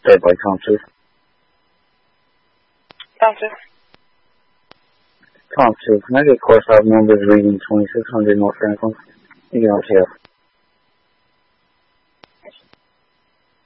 Start by Tom, please. Tom 2. Tom 2, can I get course out numbers reading 2600 North Franklin? You can RTF.